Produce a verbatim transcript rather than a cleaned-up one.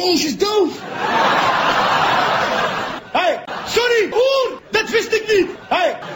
Ons is doof. Hé, hey, sorry, hoer, dat wist ik niet. Hé, hey,